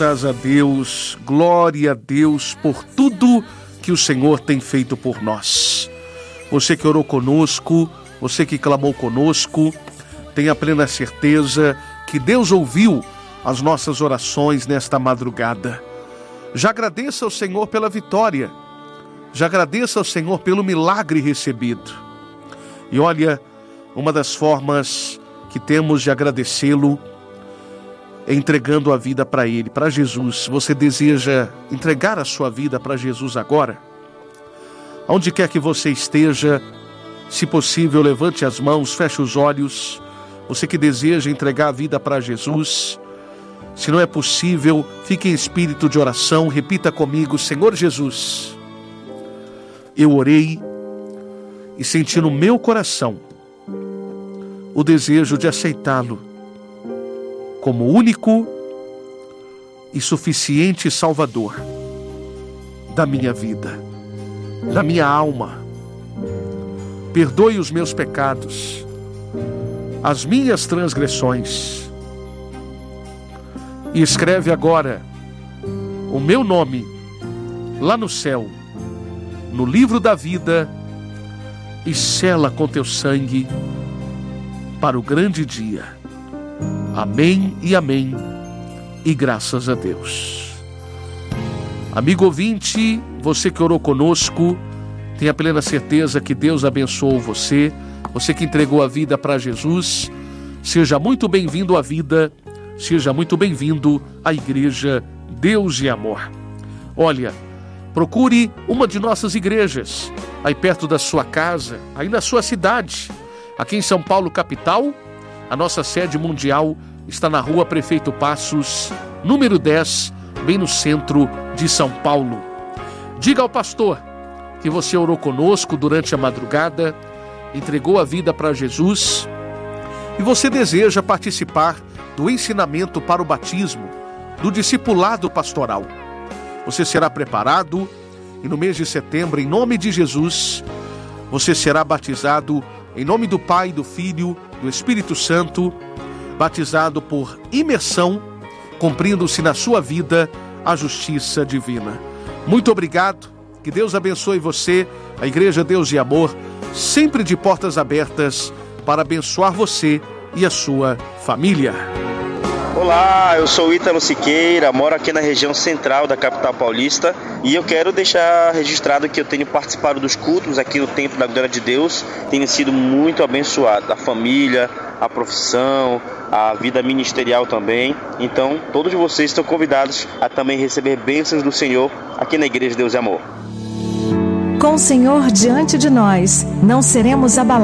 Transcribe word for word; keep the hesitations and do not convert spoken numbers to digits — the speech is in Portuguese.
Graças a Deus, glória a Deus por tudo que o Senhor tem feito por nós. Você que orou conosco, você que clamou conosco, tenha plena certeza que Deus ouviu as nossas orações nesta madrugada. Já agradeça ao Senhor pela vitória, já agradeça ao Senhor pelo milagre recebido. E olha, uma das formas que temos de agradecê-lo é entregando a vida para Ele, para Jesus. Você deseja entregar a sua vida para Jesus agora? Onde quer que você esteja, se possível, levante as mãos, feche os olhos. Você que deseja entregar a vida para Jesus, se não é possível, fique em espírito de oração, repita comigo: Senhor Jesus, eu orei e senti no meu coração o desejo de aceitá-lo como único e suficiente Salvador da minha vida, da minha alma. Perdoe os meus pecados, as minhas transgressões, e escreve agora o meu nome lá no céu, no livro da vida, e sela com teu sangue para o grande dia. Amém e amém, e graças a Deus. Amigo ouvinte, você que orou conosco, tenha plena certeza que Deus abençoou você. Você que entregou a vida para Jesus, seja muito bem-vindo à vida, seja muito bem-vindo à Igreja Deus e Amor. Olha, procure uma de nossas igrejas, aí perto da sua casa, aí na sua cidade. Aqui em São Paulo, capital, a nossa sede mundial está na Rua Prefeito Passos, número dez, bem no centro de São Paulo. Diga ao pastor que você orou conosco durante a madrugada, entregou a vida para Jesus e você deseja participar do ensinamento para o batismo, do discipulado pastoral. Você será preparado e no mês de setembro, em nome de Jesus, você será batizado em nome do Pai, do Filho, do Espírito Santo, batizado por imersão, cumprindo-se na sua vida a justiça divina. Muito obrigado, que Deus abençoe você, a Igreja Deus e Amor, sempre de portas abertas para abençoar você e a sua família. Olá, eu sou Ítalo Siqueira, moro aqui na região central da capital paulista e eu quero deixar registrado que eu tenho participado dos cultos aqui no Templo da Glória de Deus, tenho sido muito abençoado, a família, a profissão, a vida ministerial também. Então, todos vocês estão convidados a também receber bênçãos do Senhor aqui na Igreja Deus e Amor. Com o Senhor diante de nós, não seremos abalados.